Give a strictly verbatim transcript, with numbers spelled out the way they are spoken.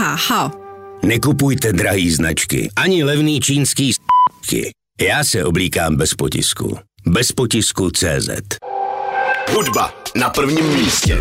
哈号。 Nekupujte drahý značky, ani levný čínský s***ky. Já se oblíkám bez potisku. Bez potisku tečka cé zet. Hudba na prvním místě.